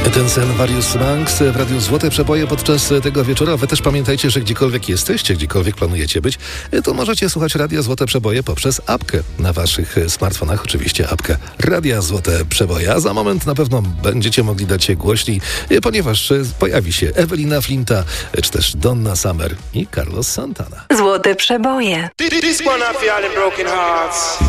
Ten sen Various Monks w Radiu Złote Przeboje podczas tego wieczora. Wy też pamiętajcie, że gdziekolwiek jesteście, gdziekolwiek planujecie być, to możecie słuchać Radia Złote Przeboje poprzez apkę na waszych smartfonach. Oczywiście apkę Radia Złote Przeboje. A za moment na pewno będziecie mogli dać się głośniej, ponieważ pojawi się Ewelina Flinta, czy też Donna Summer i Carlos Santana. Złote Przeboje.